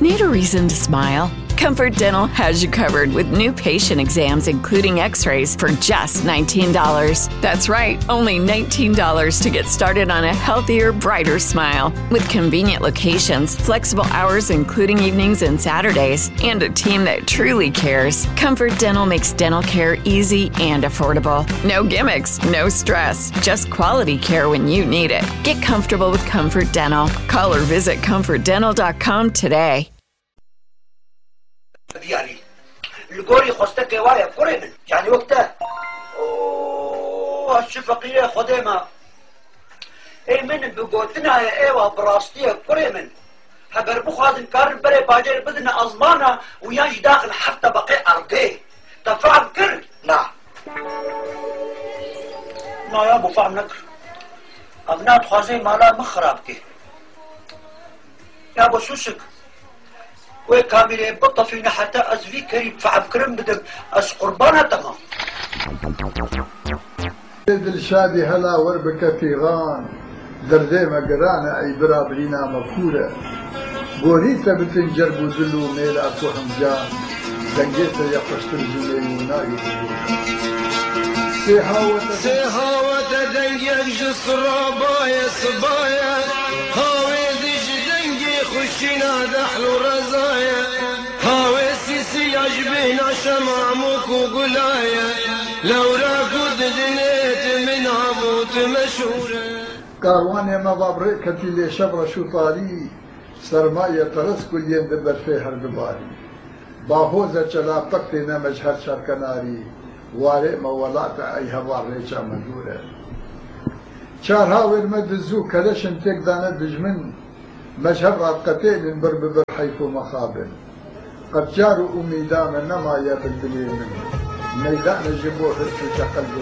Need a reason to smile? Comfort Dental has you covered with new patient exams, including x-rays, for just $19. That's right, only $19 to get started on a healthier, brighter smile. With convenient locations, flexible hours including evenings and Saturdays, and a team that truly cares, Comfort Dental makes dental care easy and affordable. No gimmicks, no stress, just quality care when you need it. Get comfortable with Comfort Dental. Call or visit comfortdental.com today. يعني القولي خستك وايا قريبا يعني وقتها اوه الشفقية خديمة اي من بقوتنا يا ايوه براستية قريبا هقر بخوازن كارن بري باجر بدنا ازمانة ويانج داخل حتى بقي ارضي تفعل كر لا ما يا ابو فهم نكر ابنات خوازي مالا مخرابتي يا ابو شوشك وكامل بطة فينا حتى أزفي كريم فعفكرم بدك أس قربانها تمام الشادي هلا وربك في غان دردي ما قرانا أي برابرينا مفكورة بوريتا بتنجر بوزلو ميلا كوهم جان دنجيتا يقشتر زليونا سيهاوة دنجر جسر بايا صبايا خشينا دحل رزايا هاوي سيسي عجبينا شمامك وقلايا لو راكد دنيت من عبوت مشهورة كارواني ما بابريكتي لي شبر شوطاري سرماية ترس كل يوم دبر فيها الدباري باهوزة چلاپتنا مجهر شركناري واري مولات اي هوار ريشا مدورة چار هاوير مدزو كلشن تيك دانا دجمن مشهد رابقتين بر حيث مخابر قد جاروا أميدان نما يبدلين ميدان جبوه في شقل